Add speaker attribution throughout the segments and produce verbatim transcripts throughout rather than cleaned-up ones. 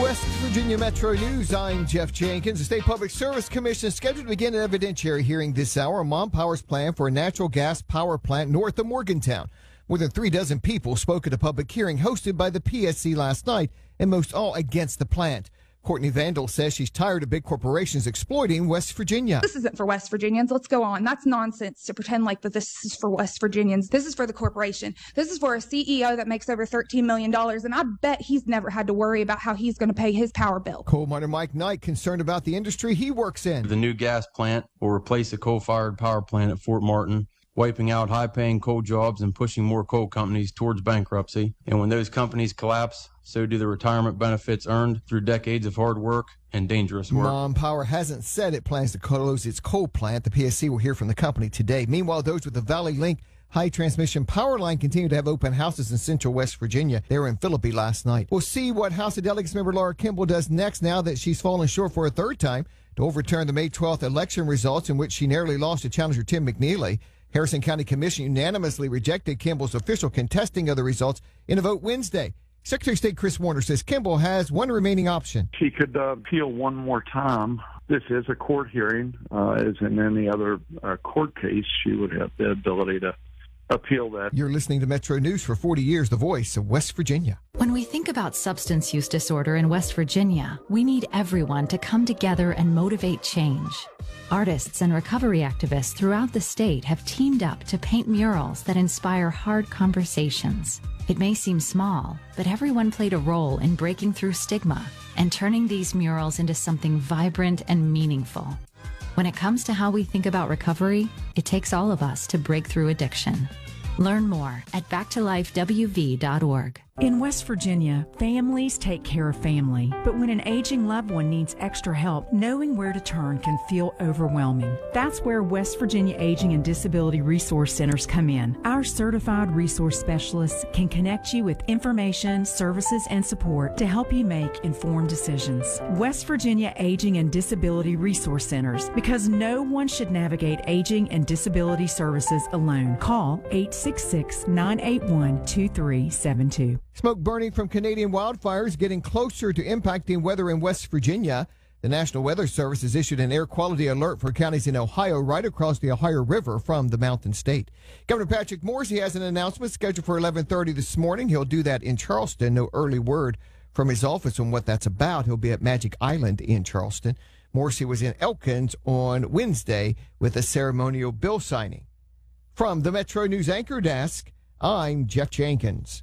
Speaker 1: West Virginia Metro News, I'm Jeff Jenkins. The State Public Service Commission is scheduled to begin an evidentiary hearing this hour on Mon Power's plan for a natural gas power plant north of Morgantown. More than three dozen people spoke at a public hearing hosted by the P S C last night, and most all against the plant. Courtney Vandal says she's tired of big corporations exploiting West Virginia.
Speaker 2: This isn't for West Virginians. Let's go on. That's nonsense to pretend like that this is for West Virginians. This is for the corporation. This is for a C E O that makes over thirteen million dollars, and I bet he's never had to worry about how he's going to pay his power bill.
Speaker 1: Coal miner Mike Knight concerned about the industry he works in.
Speaker 3: The new gas plant will replace a coal-fired power plant at Fort Martin, wiping out high-paying coal jobs and pushing more coal companies towards bankruptcy. And when those companies collapse, so do the retirement benefits earned through decades of hard work and dangerous work.
Speaker 1: Mon Power hasn't said it plans to close its coal plant. The P S C will hear from the company today. Meanwhile, those with the Valley Link high transmission power line continue to have open houses in central West Virginia. They were in Philippi last night. We'll see what House of Delegates member Laura Kimball does next now that she's fallen short for a third time to overturn the May twelfth election results in which she narrowly lost to challenger Tim McNeely. Harrison County Commission unanimously rejected Kimball's official contesting of the results in a vote Wednesday. Secretary of State Chris Warner says Kimball has one remaining option.
Speaker 4: She could uh, appeal one more time. This is a court hearing. Uh, as in any other uh, court case, she would have the ability to appeal that.
Speaker 1: You're listening to Metro News for forty years, the voice of West Virginia.
Speaker 5: When we think about substance use disorder in West Virginia, we need everyone to come together and motivate change. Artists and recovery activists throughout the state have teamed up to paint murals that inspire hard conversations. It may seem small, but everyone played a role in breaking through stigma and turning these murals into something vibrant and meaningful. When it comes to how we think about recovery, it takes all of us to break through addiction. Learn more at back to life w v dot org.
Speaker 6: In West Virginia, families take care of family, but when an aging loved one needs extra help, knowing where to turn can feel overwhelming. That's where West Virginia Aging and Disability Resource Centers come in. Our certified resource specialists can connect you with information, services, and support to help you make informed decisions. West Virginia Aging and Disability Resource Centers, because no one should navigate aging and disability services alone. Call eight six six, nine eight one, two three seven two.
Speaker 1: Smoke burning from Canadian wildfires getting closer to impacting weather in West Virginia. The National Weather Service has issued an air quality alert for counties in Ohio right across the Ohio River from the Mountain State. Governor Patrick Morrisey has an announcement scheduled for eleven thirty this morning. He'll do that in Charleston. No early word from his office on what that's about. He'll be at Magic Island in Charleston. Morrisey was in Elkins on Wednesday with a ceremonial bill signing. From the Metro News Anchor Desk, I'm Jeff Jenkins.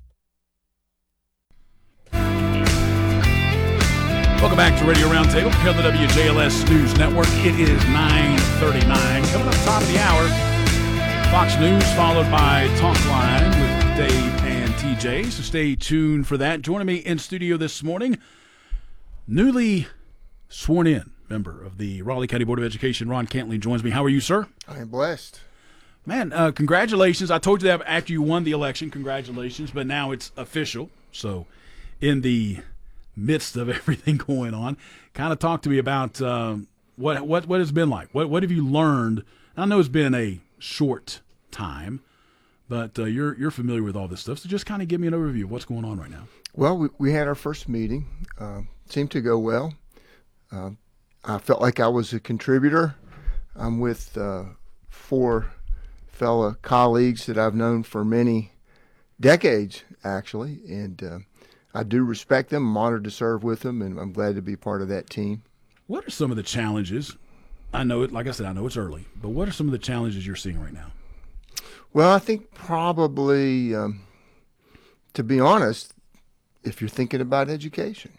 Speaker 7: Welcome back to Radio Roundtable here on the W J L S News Network. It is nine thirty-nine. Coming up top of the hour, Fox News followed by Talk Line with Dave and T J. So stay tuned for that. Joining me in studio this morning, newly sworn in member of the Raleigh County Board of Education, Ron Cantley, joins me. How are you, sir?
Speaker 8: I am blessed.
Speaker 7: Man, uh, congratulations. I told you that after you won the election. Congratulations. But now it's official. So in the midst of everything going on, kind of talk to me about um, what what what it's been like. What what have you learned? I know it's been a short time, but uh, you're you're familiar with all this stuff. So just kind of give me an overview of what's going on right now.
Speaker 8: Well, we, we had our first meeting. Uh, seemed to go well. Uh, I felt like I was a contributor. I'm with uh, four fellow colleagues that I've known for many decades, actually, and uh, I do respect them. I'm honored to serve with them, and I'm glad to be part of that team.
Speaker 7: What are some of the challenges? I know it, like I said, I know it's early, but what are some of the challenges you're seeing right now?
Speaker 8: Well, I think probably, um, to be honest, if you're thinking about education,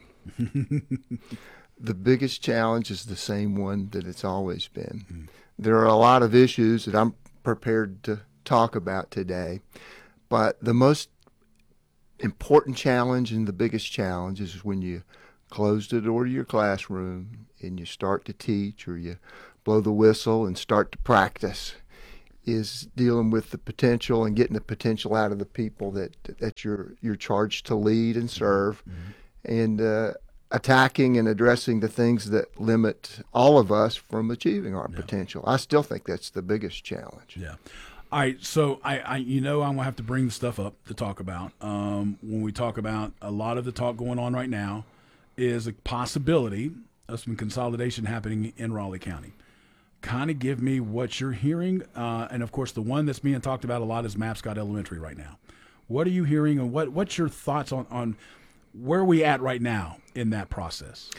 Speaker 8: the biggest challenge is the same one that it's always been. Mm-hmm. There are a lot of issues that I'm prepared to talk about today, but the most important challenge and the biggest challenge is when you close the door to your classroom and you start to teach, or you blow the whistle and start to practice, is dealing with the potential and getting the potential out of the people that that you're you're charged to lead and serve, mm-hmm. and uh, attacking and addressing the things that limit all of us from achieving our yeah. potential. I still think that's the biggest challenge.
Speaker 7: Yeah. All right, so I, I, you know, I'm gonna have to bring the stuff up to talk about. Um, when we talk about a lot of the talk going on right now is a possibility of some consolidation happening in Raleigh County. Kind of give me what you're hearing. Uh, and, of course, the one that's being talked about a lot is Mapscott Elementary right now. What are you hearing, and what, what's your thoughts on, on where are we at right now in that process?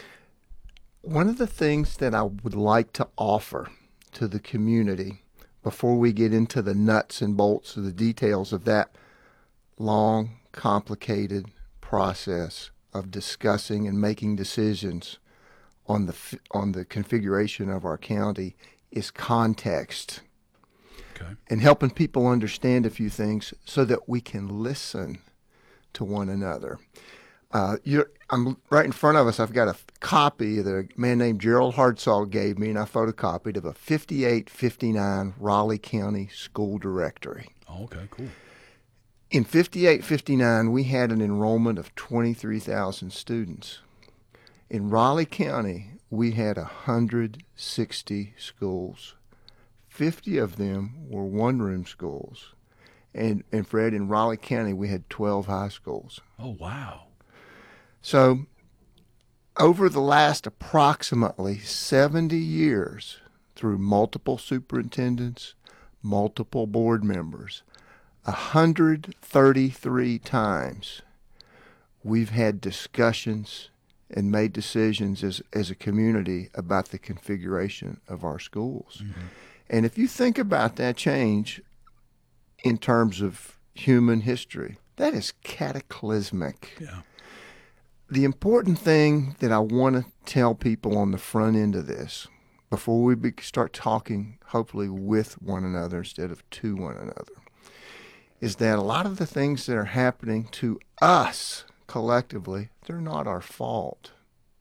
Speaker 8: One of the things that I would like to offer to the community before we get into the nuts and bolts of the details of that long, complicated process of discussing and making decisions on the on the configuration of our county is context.
Speaker 7: Okay.
Speaker 8: And helping people understand a few things so that we can listen to one another. Uh, you're, I'm right in front of us. I've got a copy that a man named Gerald Hartzall gave me, and I photocopied of a fifty-eight fifty-nine Raleigh County School Directory.
Speaker 7: Oh, okay, cool.
Speaker 8: In fifty-eight fifty-nine, we had an enrollment of twenty-three thousand students. In Raleigh County, we had one hundred sixty schools. fifty of them were one-room schools. And, and Fred, in Raleigh County, we had twelve high schools.
Speaker 7: Oh, wow.
Speaker 8: So over the last approximately seventy years, through multiple superintendents, multiple board members, one hundred thirty-three times we've had discussions and made decisions as, as a community about the configuration of our schools. Mm-hmm. And if you think about that change in terms of human history, that is cataclysmic.
Speaker 7: Yeah.
Speaker 8: The important thing that I want to tell people on the front end of this, before we be, start talking hopefully with one another instead of to one another, is that a lot of the things that are happening to us collectively, they're not our fault.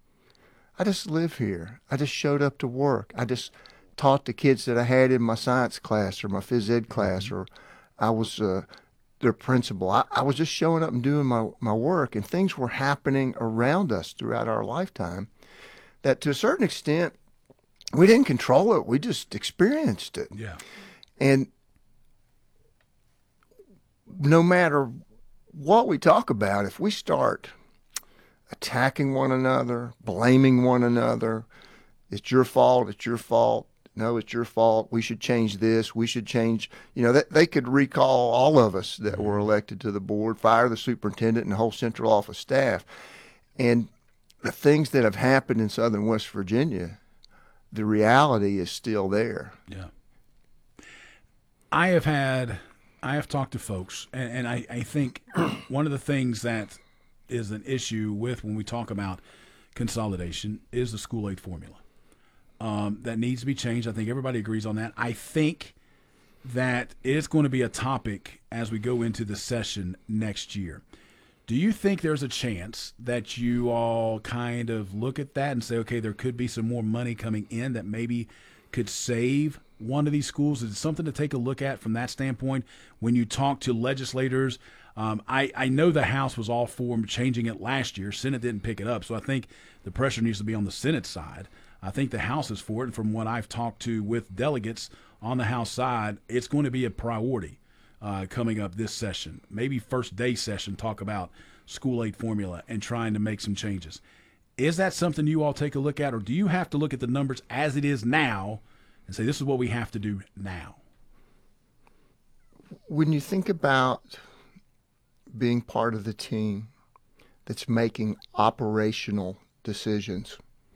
Speaker 8: I just live here. I just showed up to work. I just taught the kids that I had in my science class or my phys ed class, or I was uh, their principal. I, I was just showing up and doing my, my work, and things were happening around us throughout our lifetime that to a certain extent, we didn't control it. We just experienced it.
Speaker 7: Yeah.
Speaker 8: And no matter what we talk about, if we start attacking one another, blaming one another, it's your fault, it's your fault, no, it's your fault, we should change this, we should change, you know, that they could recall all of us that were elected to the board, fire the superintendent and the whole central office staff. And the things that have happened in southern West Virginia, the reality is still there.
Speaker 7: Yeah. I have had, I have talked to folks, and, and I, I think one of the things that is an issue with when we talk about consolidation is the school aid formula. Um, that needs to be changed. I think everybody agrees on that. I think that it's going to be a topic as we go into the session next year. Do you think there's a chance that you all kind of look at that and say, okay, there could be some more money coming in that maybe could save one of these schools? Is it something to take a look at from that standpoint when you talk to legislators? Um, I, I know the House was all for changing it last year. Senate didn't pick it up, so I think the pressure needs to be on the Senate side. I think the House is for it, and from what I've talked to with delegates on the House side, it's going to be a priority uh, coming up this session. Maybe first day session, talk about school aid formula and trying to make some changes. Is that something you all take a look at, or do you have to look at the numbers as it is now and say this is what we have to do now?
Speaker 8: When you think about being part of the team that's making operational decisions,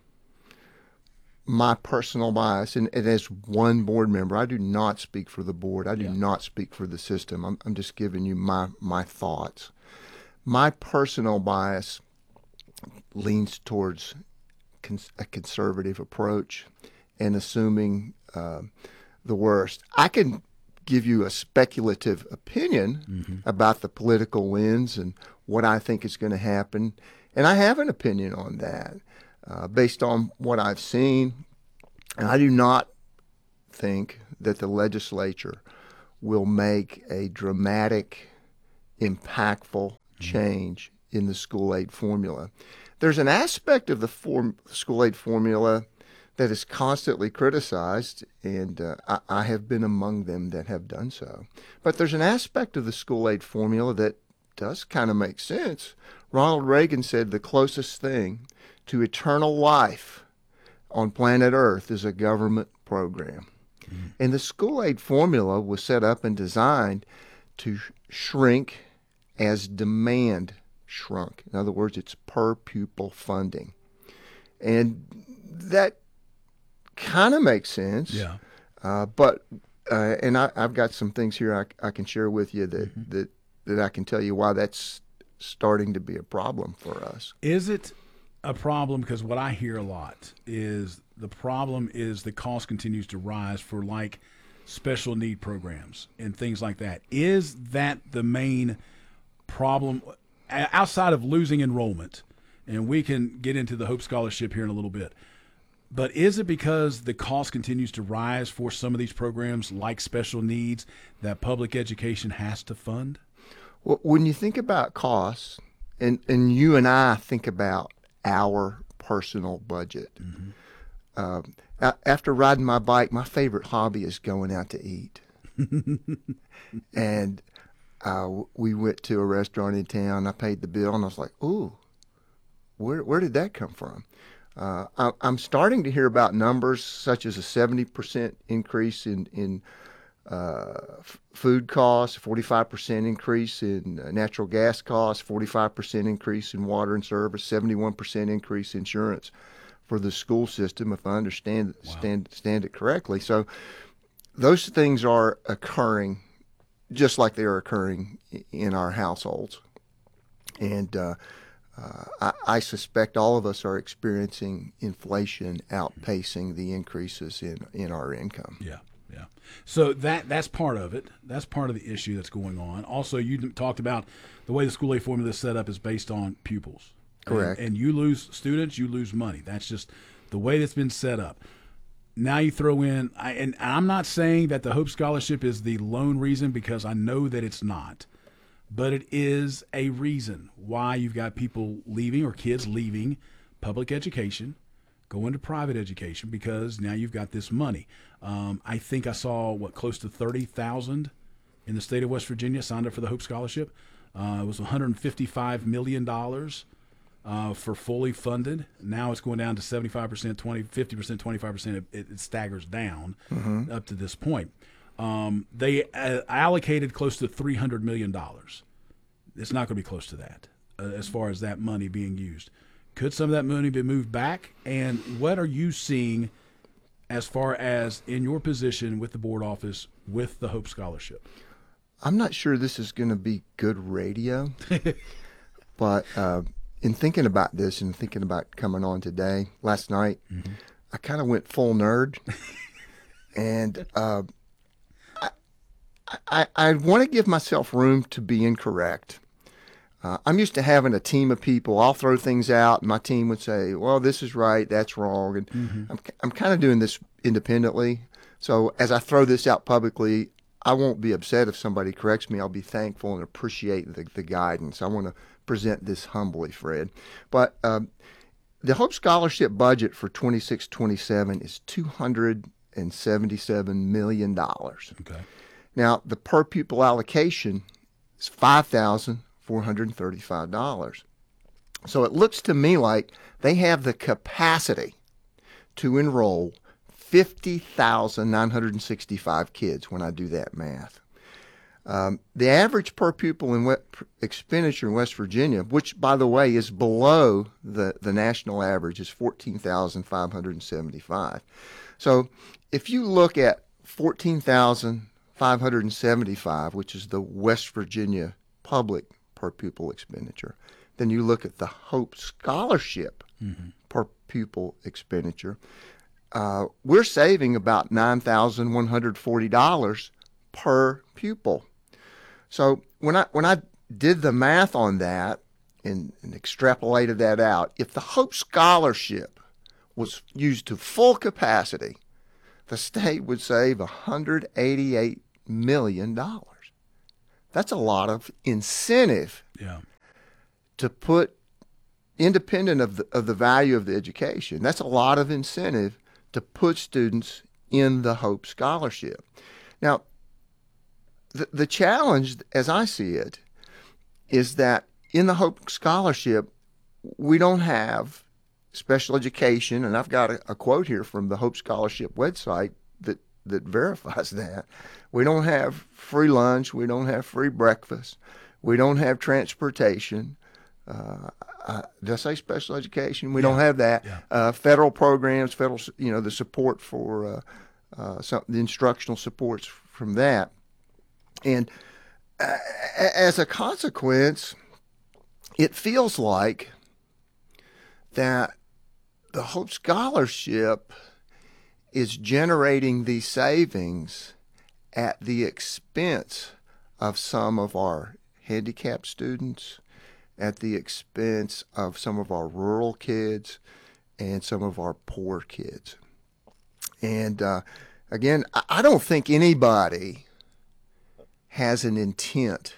Speaker 8: my personal bias, and, and as one board member, I do not speak for the board. I do yeah. not speak for the system. I'm, I'm just giving you my, my thoughts. My personal bias leans towards cons- a conservative approach and assuming uh, the worst. I can give you a speculative opinion mm-hmm. about the political winds and what I think is going to happen, and I have an opinion on that. Uh, based on what I've seen, and I do not think that the legislature will make a dramatic, impactful change in the school aid formula. There's an aspect of the form, school aid formula that is constantly criticized, and uh, I, I have been among them that have done so. But there's an aspect of the school aid formula that does kind of make sense. Ronald Reagan said the closest thing to eternal life on planet Earth is a government program. Mm-hmm. And the school aid formula was set up and designed to sh- shrink as demand shrunk. In other words, it's per pupil funding. And that kind of makes sense.
Speaker 7: Yeah.
Speaker 8: Uh, but, uh, and I, I've got some things here I, I can share with you that, mm-hmm. that, that I can tell you why that's starting to be a problem for us.
Speaker 7: Is it a problem? Because what I hear a lot is the problem is the cost continues to rise for like special need programs and things like that. Is that the main problem outside of losing enrollment? And we can get into the Hope Scholarship here in a little bit. But is it because the cost continues to rise for some of these programs like special needs that public education has to fund?
Speaker 8: Well, when you think about costs, and, and you and I think about our personal budget, mm-hmm. uh, after riding my bike, my favorite hobby is going out to eat. And uh, we went to a restaurant in town. I paid the bill, and I was like, ooh, where, where did that come from? Uh, I, I'm starting to hear about numbers such as a seventy percent increase in, in Uh, f- food costs, forty-five percent increase in uh, natural gas costs, forty-five percent increase in water and service, seventy-one percent increase in insurance for the school system, if I understand wow. stand, stand it correctly. So those things are occurring just like they are occurring in our households. And uh, uh, I, I suspect all of us are experiencing inflation outpacing the increases in, in our income.
Speaker 7: Yeah. Yeah. So that that's part of it. That's part of the issue that's going on. Also, you talked about the way the school aid formula is set up is based on pupils.
Speaker 8: Correct.
Speaker 7: And, and you lose students, you lose money. That's just the way that's been set up. Now you throw in, I, and I'm not saying that the Hope Scholarship is the lone reason, because I know that it's not. But it is a reason why you've got people leaving or kids leaving public education, going to private education, because now you've got this money. Um, I think I saw, what, close to thirty thousand in the state of West Virginia signed up for the Hope Scholarship. Uh, it was one hundred fifty-five million dollars uh, for fully funded. Now it's going down to seventy-five percent, twenty, fifty percent, twenty-five percent. It, it staggers down mm-hmm. up to this point. Um, they uh, allocated close to three hundred million dollars. It's not going to be close to that uh, as far as that money being used. Could some of that money be moved back? And what are you seeing as far as in your position with the board office with the Hope Scholarship?
Speaker 8: I'm not sure this is going to be good radio, but uh, in thinking about this and thinking about coming on today, last night, mm-hmm. I kind of went full nerd. and uh, I, I, I want to give myself room to be incorrect. Uh, I'm used to having a team of people. I'll throw things out, and my team would say, well, this is right, that's wrong. And mm-hmm. I'm, I'm kind of doing this independently. So as I throw this out publicly, I won't be upset if somebody corrects me. I'll be thankful and appreciate the, the guidance. I want to present this humbly, Fred. But um, the Hope Scholarship budget for twenty-six twenty-seven is two hundred seventy-seven million dollars.
Speaker 7: Okay.
Speaker 8: Now, the per pupil allocation is five thousand four hundred thirty-five dollars. So it looks to me like they have the capacity to enroll fifty thousand nine hundred sixty-five kids when I do that math. Um, the average per pupil in expenditure in West Virginia, which, by the way, is below the, the national average, is fourteen thousand five hundred seventy-five. So if you look at fourteen thousand five hundred seventy-five, which is the West Virginia public per pupil expenditure, then you look at the Hope Scholarship mm-hmm. per pupil expenditure, uh, we're saving about nine thousand one hundred forty dollars per pupil. So when I when I did the math on that and, and extrapolated that out, if the Hope Scholarship was used to full capacity, the state would save one hundred eighty-eight million dollars. That's a lot of incentive
Speaker 7: yeah.
Speaker 8: to put, independent of the, of the value of the education, that's a lot of incentive to put students in the Hope Scholarship. Now, the, the challenge, as I see it, is that in the Hope Scholarship, we don't have special education, and I've got a, a quote here from the Hope Scholarship website that, that verifies that. We don't have free lunch. We don't have free breakfast. We don't have transportation. Uh, uh, did I say special education? We yeah. don't have that.
Speaker 7: Yeah.
Speaker 8: Uh, federal programs, federal, you know, the support for uh, uh, some, the instructional supports from that. And uh, as a consequence, it feels like that the Hope Scholarship is generating these savings at the expense of some of our handicapped students, at the expense of some of our rural kids and some of our poor kids. And uh, again, I don't think anybody has an intent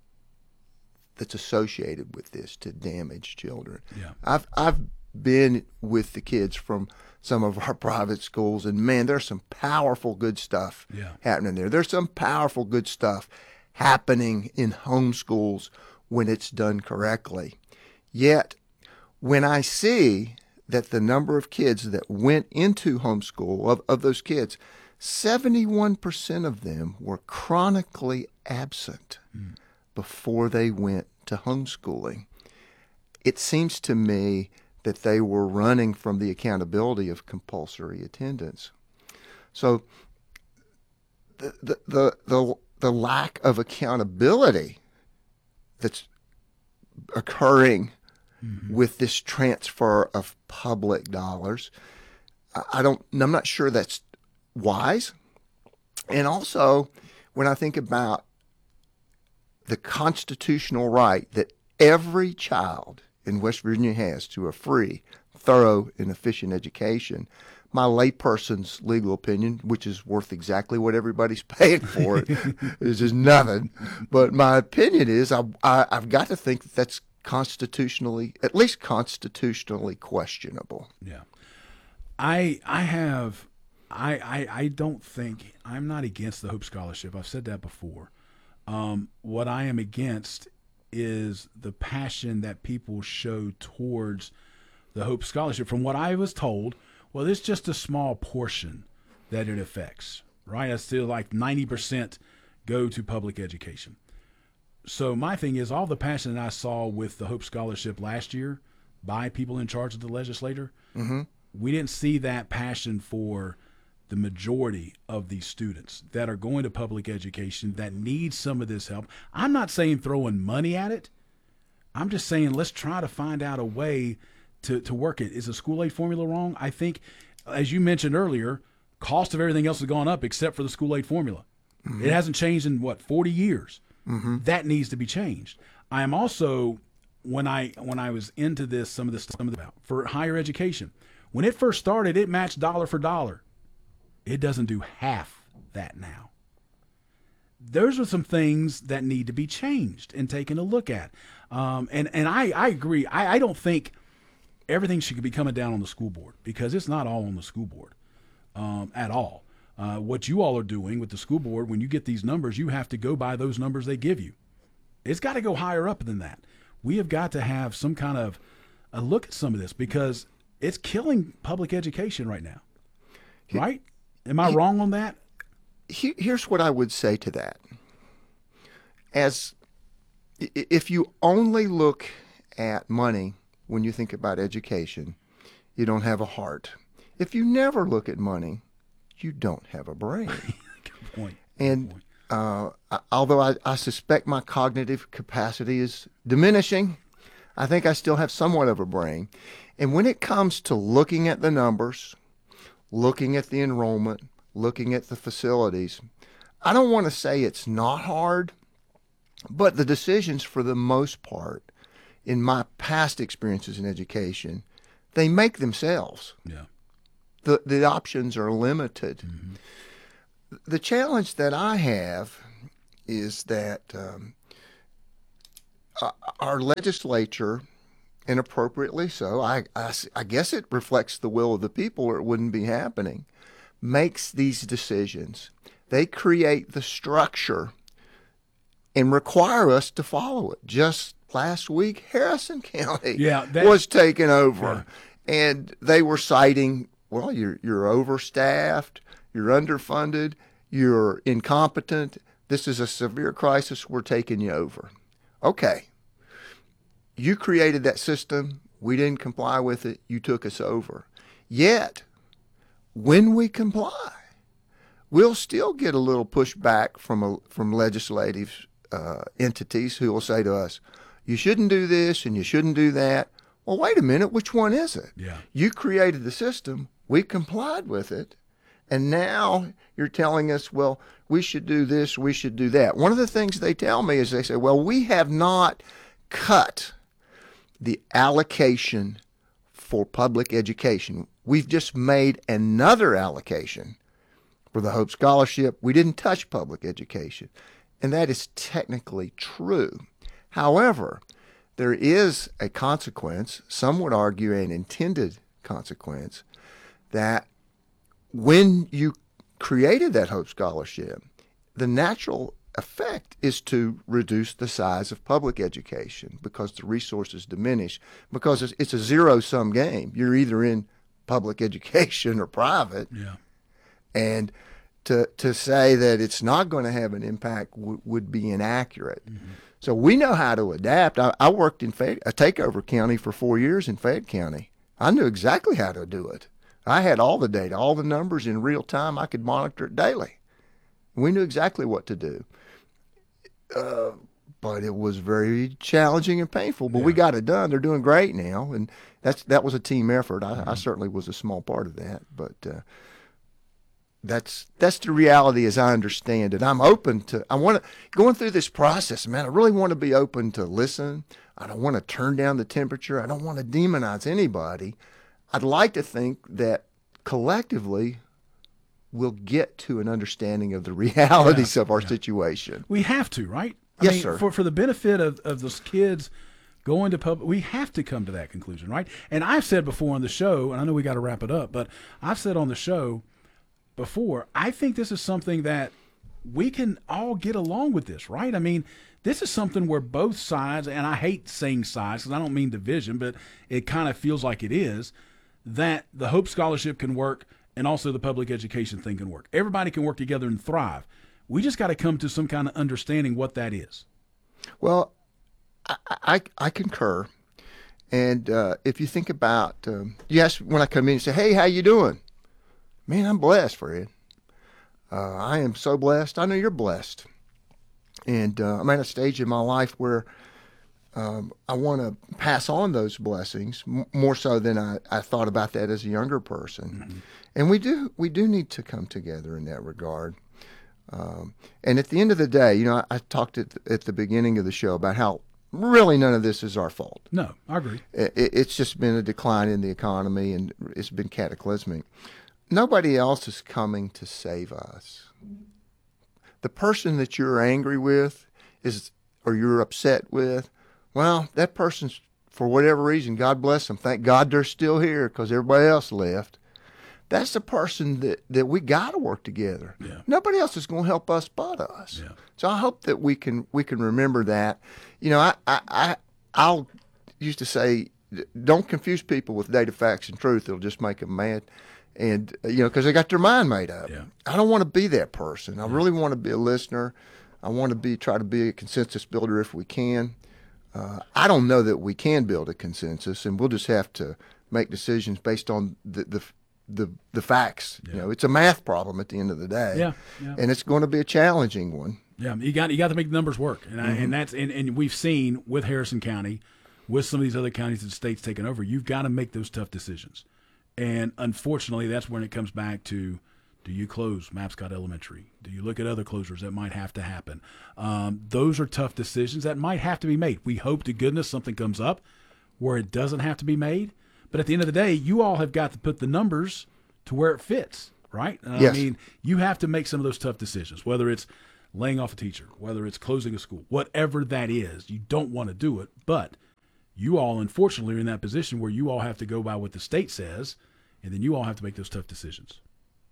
Speaker 8: that's associated with this to damage children.
Speaker 7: Yeah.
Speaker 8: I've I've been with the kids from some of our private schools, and man, there's some powerful good stuff
Speaker 7: yeah.
Speaker 8: happening there. There's some powerful good stuff happening in homeschools when it's done correctly. Yet, when I see that the number of kids that went into homeschool, of, of those kids, seventy-one percent of them were chronically absent mm. before they went to homeschooling. It seems to me that they were running from the accountability of compulsory attendance. So the the the the, the lack of accountability that's occurring mm-hmm. with this transfer of public dollars, I don't. I'm not sure that's wise. And also, when I think about the constitutional right that every child in West Virginia has to a free, thorough, and efficient education, my layperson's legal opinion, which is worth exactly what everybody's paying for it, is just nothing. But my opinion is I, I, I've got to think that that's constitutionally, at least constitutionally questionable.
Speaker 7: Yeah. I I have, I, I, I don't think, I'm not against the Hope Scholarship. I've said that before. Um, what I am against is the passion that people show towards the Hope Scholarship. From what I was told, well, it's just a small portion that it affects, right? It's still like ninety percent go to public education. So my thing is, all the passion that I saw with the Hope Scholarship last year by people in charge of the legislature,
Speaker 8: mm-hmm.
Speaker 7: we didn't see that passion for the majority of these students that are going to public education that need some of this help. I'm not saying throwing money at it. I'm just saying let's try to find out a way to, to work it. Is a school aid formula wrong? I think, as you mentioned earlier, cost of everything else has gone up except for the school aid formula. Mm-hmm. It hasn't changed in, what, forty years?
Speaker 8: Mm-hmm.
Speaker 7: That needs to be changed. I am also, when I when I was into this, some of this, some of the, for higher education, when it first started, it matched dollar for dollar. It doesn't do half that now. Those are some things that need to be changed and taken a look at. Um, and and I, I agree. I, I don't think everything should be coming down on the school board, because it's not all on the school board um, at all. Uh, what you all are doing with the school board, when you get these numbers, you have to go by those numbers they give you. It's got to go higher up than that. We have got to have some kind of a look at some of this, because it's killing public education right now. Right? Am I wrong on that?
Speaker 8: Here's what I would say to that. As if you only look at money when you think about education, you don't have a heart. If you never look at money, you don't have a brain.
Speaker 7: Good point.
Speaker 8: And
Speaker 7: Good point.
Speaker 8: Uh, although I, I suspect my cognitive capacity is diminishing, I think I still have somewhat of a brain. And when it comes to looking at the numbers, looking at the enrollment, looking at the facilities, I don't want to say it's not hard, but the decisions, for the most part, in my past experiences in education, they make themselves.
Speaker 7: Yeah.
Speaker 8: The, the options are limited.
Speaker 7: Mm-hmm.
Speaker 8: The challenge that I have is that um, our legislature, and appropriately so, I, I, I guess it reflects the will of the people or it wouldn't be happening, makes these decisions. They create the structure and require us to follow it. Just last week, Harrison County
Speaker 7: yeah, that,
Speaker 8: was taken over. and they were citing, well, you're you're overstaffed, you're underfunded, you're incompetent. This is a severe crisis. We're taking you over. Okay. You created that system. We didn't comply with it. You took us over. Yet, when we comply, we'll still get a little pushback from a, from legislative uh, entities who will say to us, you shouldn't do this and you shouldn't do that. Well, wait a minute. Which one is it?
Speaker 7: Yeah.
Speaker 8: You created the system. We complied with it. And now you're telling us, well, we should do this, we should do that. One of the things they tell me is they say, well, we have not cut the allocation for public education. We've just made another allocation for the Hope Scholarship. We didn't touch public education. And that is technically true. However, there is a consequence, some would argue an intended consequence, that when you created that Hope Scholarship, the natural effect is to reduce the size of public education because the resources diminish, because it's, it's a zero-sum game. You're either in public education or private.
Speaker 7: Yeah. And
Speaker 8: to to say that it's not going to have an impact w- would be inaccurate.
Speaker 7: Mm-hmm.
Speaker 8: So we know how to adapt. I, I worked in Fayette, a takeover county for four years in Fayette County. I knew exactly how to do it. I had all the data, all the numbers in real time. I could monitor it daily. We knew exactly what to do. Uh, but it was very challenging and painful. But yeah. we got it done. They're doing great now, and that's that was a team effort. I, mm-hmm. I certainly was a small part of that, but uh, that's that's the reality as I understand it. I'm open to. I want to going through this process, man. I really want to be open to listen. I don't want to turn down the temperature. I don't want to demonize anybody. I'd like to think that collectively we'll get to an understanding of the realities yeah, of our yeah. situation.
Speaker 7: We have to, right? I
Speaker 8: yes,
Speaker 7: mean,
Speaker 8: sir.
Speaker 7: For, for the benefit of, of those kids going to public, we have to come to that conclusion, right? And I've said before on the show, and I know we got to wrap it up, but I've said on the show before, I think this is something that we can all get along with this, right? I mean, this is something where both sides, and I hate saying sides because I don't mean division, but it kind of feels like it is, that the Hope Scholarship can work and also the public education thing can work. Everybody can work together and thrive. We just got to come to some kind of understanding what that is.
Speaker 8: Well, I I, I concur. And uh, if you think about, um, you ask when I come in and say, hey, how you doing? Man, I'm blessed, Fred. Uh, I am so blessed. I know you're blessed. And uh, I'm at a stage in my life where um, I want to pass on those blessings m- more so than I, I thought about that as a younger person. Mm-hmm. And we do we do need to come together in that regard. Um, and at the end of the day, you know, I, I talked at the, at the beginning of the show about how really none of this is our fault.
Speaker 7: No, I agree.
Speaker 8: It, it's just been a decline in the economy, and it's been cataclysmic. Nobody else is coming to save us. The person that you're angry with is, or you're upset with, well, that person's, for whatever reason, God bless them. Thank God they're still here because everybody else left. That's the person that, that we got to work together.
Speaker 7: Yeah.
Speaker 8: Nobody else is going to help us but us.
Speaker 7: Yeah.
Speaker 8: So I hope that we can we can remember that. You know, I, I, I I'll used to say, don't confuse people with data, facts, and truth. It'll just make them mad. And, you know, because they got their mind made up.
Speaker 7: Yeah.
Speaker 8: I don't want to be that person. I yeah. really want to be a listener. I want to be try to be a consensus builder if we can. Uh, I don't know that we can build a consensus, and we'll just have to make decisions based on the the the, the facts. Yeah. You know, it's a math problem at the end of the day.
Speaker 7: Yeah. yeah.
Speaker 8: And it's going to be a challenging one.
Speaker 7: Yeah, you got you got to make the numbers work, and mm-hmm. I, and that's and, and we've seen with Harrison County, with some of these other counties that the state's taken over, you've got to make those tough decisions. And unfortunately, that's when it comes back to, do you close Mapscott Elementary? Do you look at other closures that might have to happen? Um, those are tough decisions that might have to be made. We hope to goodness something comes up where it doesn't have to be made. But at the end of the day, you all have got to put the numbers to where it fits, right? Uh,
Speaker 8: yes.
Speaker 7: I mean, you have to make some of those tough decisions, whether it's laying off a teacher, whether it's closing a school, whatever that is. You don't want to do it, but you all, unfortunately, are in that position where you all have to go by what the state says, and then you all have to make those tough decisions.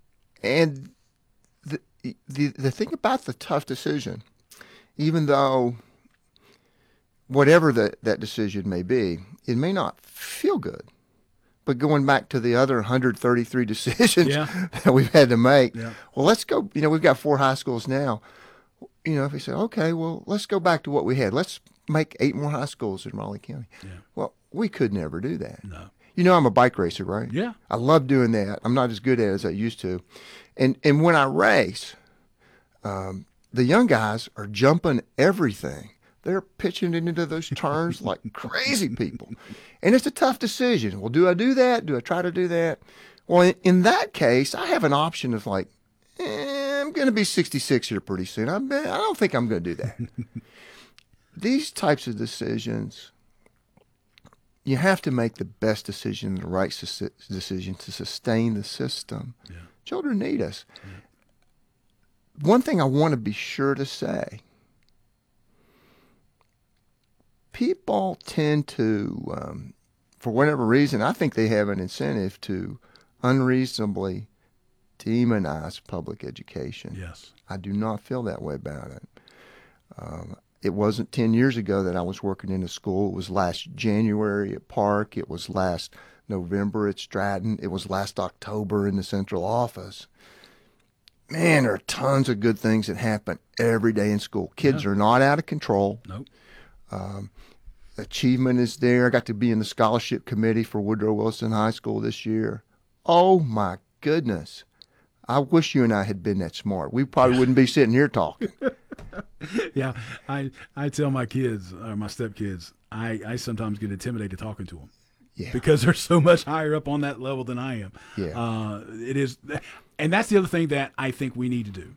Speaker 8: And the the the thing about the tough decision, even though whatever the, that decision may be, it may not feel good, but going back to the other one hundred thirty-three decisions
Speaker 7: Yeah.
Speaker 8: that we've had to make,
Speaker 7: Yeah.
Speaker 8: well, let's go. You know, we've got four high schools now. You know, if we say, okay, well, let's go back to what we had. Let's make eight more high schools in Raleigh County.
Speaker 7: Yeah.
Speaker 8: Well, we could never do that.
Speaker 7: No.
Speaker 8: You know, I'm a bike racer, right?
Speaker 7: Yeah.
Speaker 8: I love doing that. I'm not as good at it as I used to. And and when I race, um, the young guys are jumping everything. They're pitching it into those turns like crazy people. And it's a tough decision. Well, do I do that? Do I try to do that? Well, in, in that case, I have an option of like, eh, I'm going to be sixty-six here pretty soon. I, I don't think I'm going to do that. These types of decisions, you have to make the best decision, the right su- decision to sustain the system.
Speaker 7: Yeah.
Speaker 8: Children need us. Yeah. One thing I want to be sure to say, people tend to, um, for whatever reason, I think they have an incentive to unreasonably demonize public education.
Speaker 7: Yes.
Speaker 8: I do not feel that way about it. Um, it wasn't ten years ago that I was working in a school. It was last January at Park. It was last November at Stratton. It was last October in the central office. Man, there are tons of good things that happen every day in school. Kids
Speaker 7: Yeah.
Speaker 8: are not out of control.
Speaker 7: Nope.
Speaker 8: Um, achievement is there. I got to be in the scholarship committee for Woodrow Wilson High School this year. Oh, my goodness. I wish you and I had been that smart. We probably wouldn't be sitting here talking.
Speaker 7: Yeah, I I tell my kids, or my stepkids, I, I sometimes get intimidated talking to them.
Speaker 8: Yeah.
Speaker 7: Because they're so much higher up on that level than I am.
Speaker 8: Yeah.
Speaker 7: Uh, it is, and that's the other thing that I think we need to do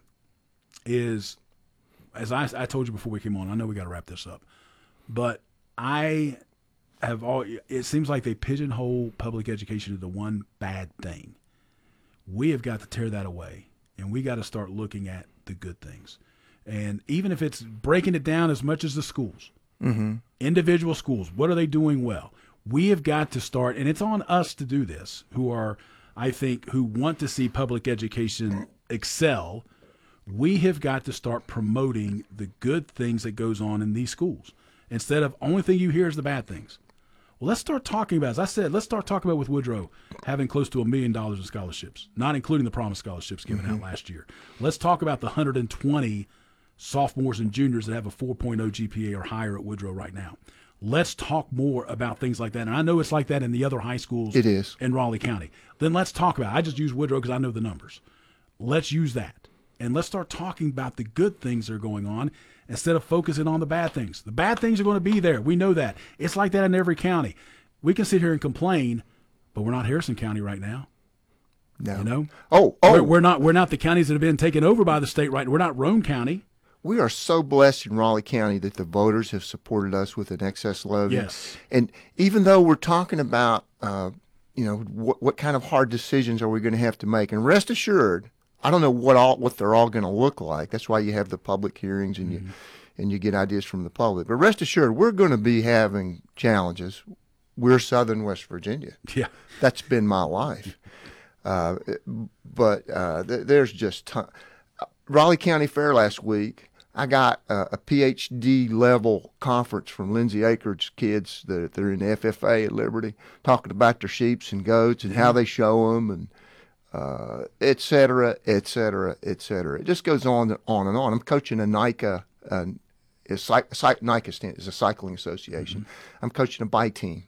Speaker 7: is, as I, I told you before we came on, I know we got to wrap this up, but I have all, it seems like they pigeonhole public education into one bad thing. We have got to tear that away, and we got to start looking at the good things. And even if it's breaking it down as much as the schools,
Speaker 8: Mm-hmm.
Speaker 7: individual schools, what are they doing well? We have got to start, and it's on us to do this, who are, I think, who want to see public education excel. We have got to start promoting the good things that goes on in these schools instead of only thing you hear is the bad things. Well, let's start talking about, as I said, let's start talking about with Woodrow having close to a million dollars in scholarships, not including the Promise scholarships given
Speaker 8: Mm-hmm.
Speaker 7: out last year. Let's talk about the one hundred twenty sophomores and juniors that have a four point oh G P A or higher at Woodrow right now. Let's talk more about things like that. And I know it's like that in the other high schools
Speaker 8: It is.
Speaker 7: in Raleigh County. Then let's talk about it. I just use Woodrow because I know the numbers. Let's use that. And let's start talking about the good things that are going on instead of focusing on the bad things. The bad things are going to be there. We know that. It's like that in every county. We can sit here and complain, but we're not Harrison County right now.
Speaker 8: No.
Speaker 7: You know?
Speaker 8: Oh, oh.
Speaker 7: We're, we're not we're not the counties that have been taken over by the state right now. We're not Roane County.
Speaker 8: We are so blessed in Raleigh County that the voters have supported us with an excess levy.
Speaker 7: Yes.
Speaker 8: And even though we're talking about, uh, you know, what, what kind of hard decisions are we going to have to make, and rest assured, I don't know what all what they're all going to look like. That's why you have the public hearings and mm-hmm. you and you get ideas from the public. But rest assured, we're going to be having challenges. We're Southern West Virginia.
Speaker 7: Yeah.
Speaker 8: That's been my life. Uh, but uh, th- there's just ton- Raleigh County Fair last week. I got uh, a P H D level conference from Lindsay Akers kids that they're in the F F A at Liberty, talking about their sheeps and goats and how they show them, and uh, et cetera, et cetera, et cetera. It just goes on and on and on. I'm coaching a NICA, uh, is NICA stand, is a cycling association. Mm-hmm. I'm coaching a bike team,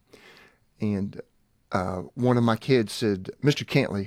Speaker 8: and uh, one of my kids said, "Mister Cantley,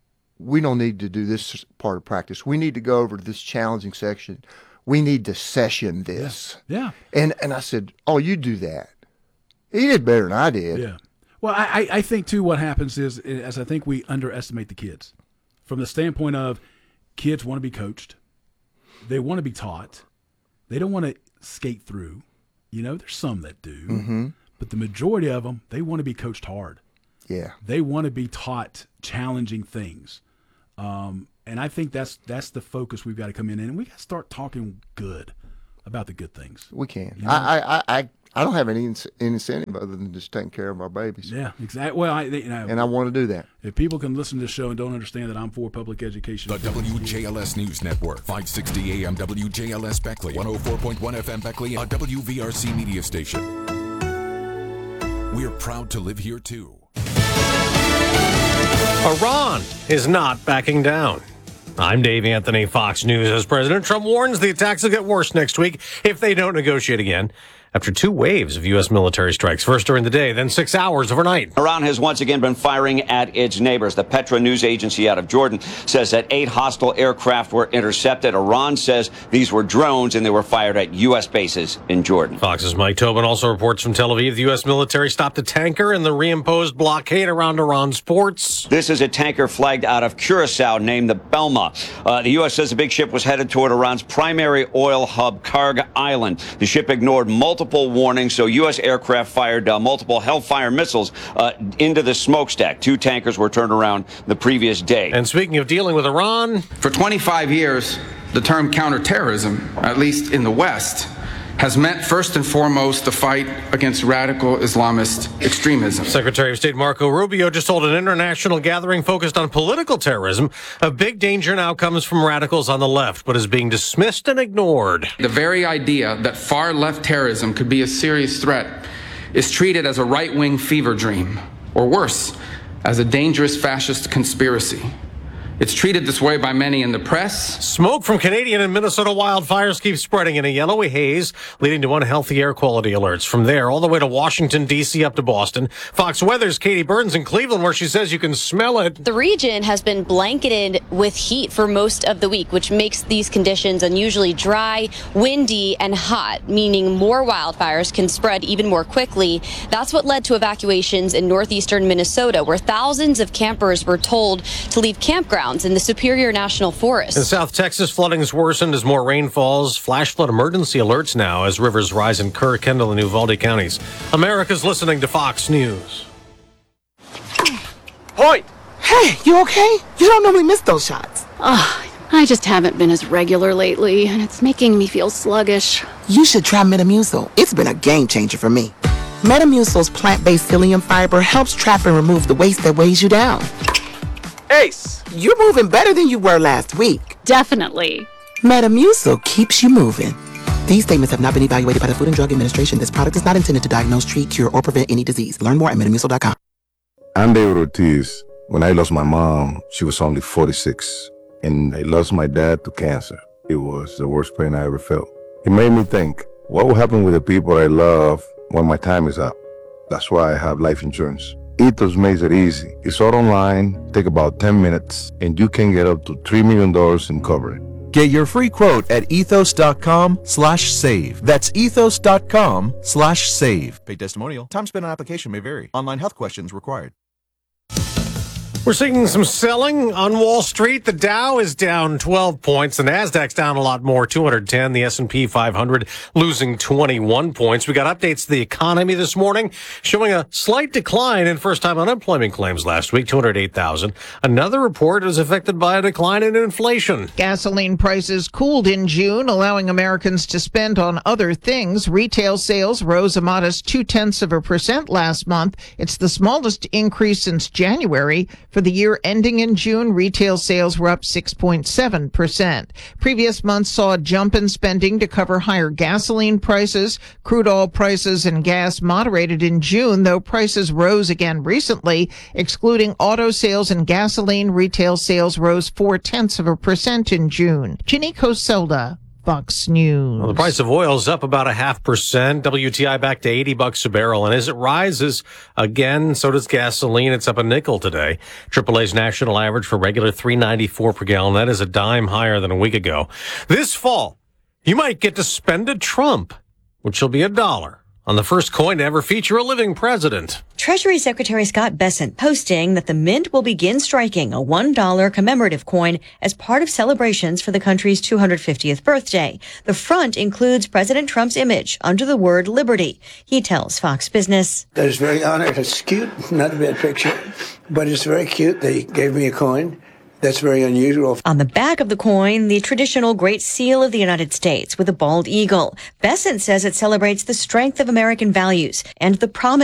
Speaker 8: we don't need to do this part of practice. We need to go over to this challenging section. We need to session this."
Speaker 7: Yeah.
Speaker 8: And and I said, "Oh, you do that." He did better than I did.
Speaker 7: Yeah. Well, I, I think, too, what happens is, is I think we underestimate the kids from the standpoint of kids want to be coached. They want to be taught. They don't want to skate through. You know, there's some that do.
Speaker 8: Mm-hmm.
Speaker 7: But the majority of them, they want to be coached hard.
Speaker 8: Yeah.
Speaker 7: They want to be taught challenging things. Um, and I think that's that's the focus we've got to come in, and we got to start talking good about the good things.
Speaker 8: We can.
Speaker 7: You know?
Speaker 8: I, I, I, I don't have any, any incentive other than just taking care of our babies.
Speaker 7: Yeah, exactly. Well, I, you know,
Speaker 8: and I want to do that.
Speaker 7: If people can listen to this show and don't understand that I'm for public education.
Speaker 9: The W J L S News Network, five sixty A M W J L S Beckley, one oh four point one F M Beckley, a W V R C media station. We're proud to live here, too.
Speaker 10: Iran is not backing down. I'm Dave Anthony, Fox News. As President Trump warns the attacks will get worse next week if they don't negotiate again. After two waves of U S military strikes, first during the day, then six hours overnight.
Speaker 11: Iran has once again been firing at its neighbors. The Petra news agency out of Jordan says that eight hostile aircraft were intercepted. Iran says these were drones and they were fired at U S bases in Jordan.
Speaker 10: Fox's Mike Tobin also reports from Tel Aviv the U S military stopped a tanker in the reimposed blockade around Iran's ports.
Speaker 11: This is a tanker flagged out of Curacao named the Belma. Uh, the U S says the big ship was headed toward Iran's primary oil hub, Karg Island. The ship ignored multiple Multiple warnings, so U S aircraft fired uh, multiple Hellfire missiles uh, into the smokestack. Two tankers were turned around the previous day.
Speaker 10: And speaking of dealing with Iran,
Speaker 12: for twenty-five years, the term counterterrorism, at least in the West, has meant first and foremost the fight against radical Islamist extremism.
Speaker 10: Secretary of State Marco Rubio just told an international gathering focused on political terrorism a big danger now comes from radicals on the left, but is being dismissed and ignored.
Speaker 12: The very idea that far-left terrorism could be a serious threat is treated as a right-wing fever dream, or worse, as a dangerous fascist conspiracy. It's treated this way by many in the press.
Speaker 10: Smoke from Canadian and Minnesota wildfires keeps spreading in a yellowy haze, leading to unhealthy air quality alerts. From there, all the way to Washington, D C, up to Boston. Fox Weather's Katie Burns in Cleveland, where she says you can smell it.
Speaker 13: The region has been blanketed with heat for most of the week, which makes these conditions unusually dry, windy, and hot, meaning more wildfires can spread even more quickly. That's what led to evacuations in northeastern Minnesota, where thousands of campers were told to leave campgrounds in the Superior National Forest.
Speaker 10: In South Texas, flooding has worsened as more rain falls. Flash flood emergency alerts now as rivers rise in Kerr, Kendall, and Uvalde counties. America's listening to Fox News.
Speaker 14: Point! Hey, you okay? You don't normally miss those shots.
Speaker 15: Oh, I just haven't been as regular lately, and it's making me feel sluggish.
Speaker 14: You should try Metamucil. It's been a game changer for me. Metamucil's plant-based psyllium fiber helps trap and remove the waste that weighs you down. Ace, you're moving better than you were last week.
Speaker 15: Definitely.
Speaker 14: Metamucil keeps you moving. These statements have not been evaluated by the Food and Drug Administration. This product is not intended to diagnose, treat, cure, or prevent any disease. Learn more at metamucil dot com.
Speaker 16: I'm David Ortiz. When I lost my mom, she was only forty-six. And I lost my dad to cancer. It was the worst pain I ever felt. It made me think, what will happen with the people I love when my time is up? That's why I have life insurance. Ethos makes it easy. It's all online, take about ten minutes, and you can get up to three million dollars in coverage.
Speaker 17: Get your free quote at ethos dot com slash save. That's ethos dot com slash save. Paid testimonial. Time spent on application may vary. Online health questions required.
Speaker 10: We're seeing some selling on Wall Street. The Dow is down twelve points. The Nasdaq's down a lot more, two hundred ten. The S and P five hundred losing twenty-one points. We got updates to the economy this morning showing a slight decline in first-time unemployment claims last week, two hundred eight thousand. Another report is affected by a decline in inflation.
Speaker 18: Gasoline prices cooled in June, allowing Americans to spend on other things. Retail sales rose a modest two-tenths of a percent last month. It's the smallest increase since January. For the year ending in June, retail sales were up six point seven percent. Previous months saw a jump in spending to cover higher gasoline prices. Crude oil prices and gas moderated in June, though prices rose again recently. Excluding auto sales and gasoline, retail sales rose four-tenths of a percent in June. Ginny Coselda, Fox News.
Speaker 10: Well, the price of oil is up about a half percent. W T I back to eighty bucks a barrel. And as it rises again, so does gasoline. It's up a nickel today. triple A's national average for regular three ninety-four per gallon. That is a dime higher than a week ago. This fall, you might get to spend a Trump, which will be a dollar, on the first coin to ever feature a living president.
Speaker 19: Treasury Secretary Scott Bessent posting that the Mint will begin striking a one dollar commemorative coin as part of celebrations for the country's two hundred fiftieth birthday. The front includes President Trump's image under the word liberty. He tells Fox Business.
Speaker 20: I was very honored. It's cute, not a bad picture, but it's very cute. They gave me a coin. That's very unusual.
Speaker 19: On the back of the coin, the traditional Great Seal of the United States with a bald eagle. Bessent says it celebrates the strength of American values and the promise